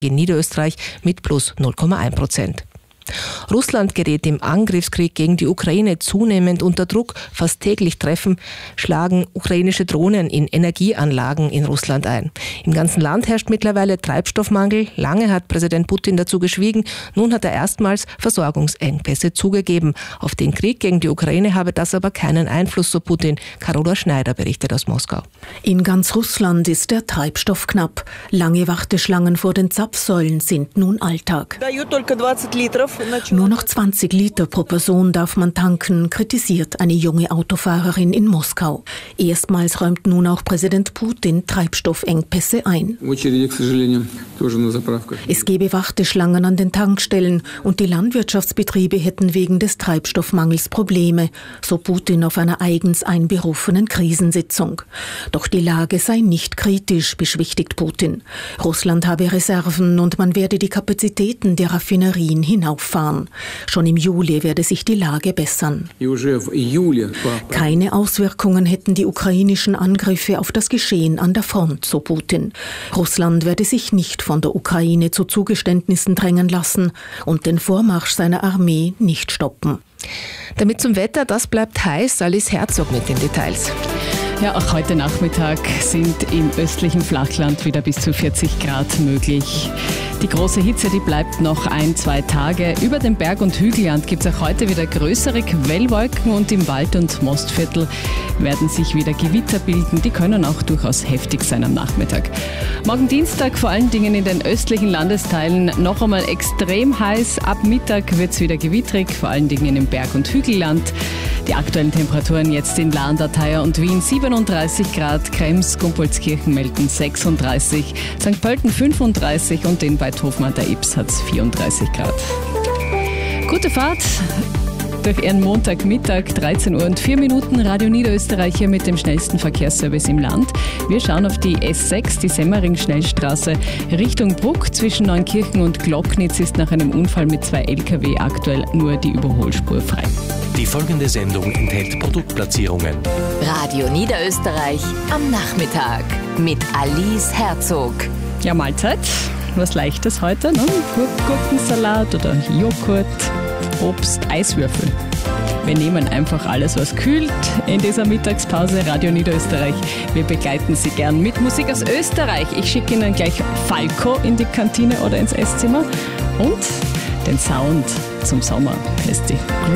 in Niederösterreich mit plus 0,1%. Russland gerät im Angriffskrieg gegen die Ukraine zunehmend unter Druck. Fast täglich schlagen ukrainische Drohnen in Energieanlagen in Russland ein. Im ganzen Land herrscht mittlerweile Treibstoffmangel. Lange hat Präsident Putin dazu geschwiegen. Nun hat er erstmals Versorgungsengpässe zugegeben. Auf den Krieg gegen die Ukraine habe das aber keinen Einfluss, so Putin. Carola Schneider berichtet aus Moskau. In ganz Russland ist der Treibstoff knapp. Lange Warteschlangen vor den Zapfsäulen sind nun Alltag. Nur noch 20 Liter pro Person darf man tanken, kritisiert eine junge Autofahrerin in Moskau. Erstmals räumt nun auch Präsident Putin Treibstoffengpässe ein. Es gebe Warteschlangen an den Tankstellen und die Landwirtschaftsbetriebe hätten wegen des Treibstoffmangels Probleme, so Putin auf einer eigens einberufenen Krisensitzung. Doch die Lage sei nicht kritisch, beschwichtigt Putin. Russland habe Reserven und man werde die Kapazitäten der Raffinerien hinauffahren. Schon im Juli werde sich die Lage bessern. Keine Auswirkungen hätten die ukrainischen Angriffe auf das Geschehen an der Front, so Putin. Russland werde sich nicht von der Ukraine zu Zugeständnissen drängen lassen und den Vormarsch seiner Armee nicht stoppen. Damit zum Wetter, das bleibt heiß. Alice Herzog mit den Details. Ja, auch heute Nachmittag sind im östlichen Flachland wieder bis zu 40 Grad möglich. Die große Hitze, die bleibt noch 1-2 Tage. Über dem Berg- und Hügelland gibt es auch heute wieder größere Quellwolken und im Wald- und Mostviertel werden sich wieder Gewitter bilden. Die können auch durchaus heftig sein am Nachmittag. Morgen Dienstag vor allen Dingen in den östlichen Landesteilen noch einmal extrem heiß. Ab Mittag wird es wieder gewittrig, vor allen Dingen im Berg- und Hügelland. Die aktuellen Temperaturen jetzt in Lahn-Theier und Wien 37 Grad, Krems, Gumpoldskirchen melden 36, St. Pölten 35 und in Bad Hofmann an der Ips hat es 34 Grad. Gute Fahrt durch Ihren Montagmittag, 13 Uhr und 4 Minuten, Radio Niederösterreich hier mit dem schnellsten Verkehrsservice im Land. Wir schauen auf die S6, die Semmering-Schnellstraße Richtung Bruck. Zwischen Neunkirchen und Glocknitz ist nach einem Unfall mit 2 Lkw aktuell nur die Überholspur frei. Die folgende Sendung enthält Produktplatzierungen. Radio Niederösterreich am Nachmittag mit Alice Herzog. Ja, Mahlzeit. Was Leichtes heute, ne? Gurkensalat oder Joghurt, Obst, Eiswürfel. Wir nehmen einfach alles, was kühlt in dieser Mittagspause. Radio Niederösterreich, wir begleiten Sie gern mit Musik aus Österreich. Ich schicke Ihnen gleich Falco in die Kantine oder ins Esszimmer und den Sound zum Sommer.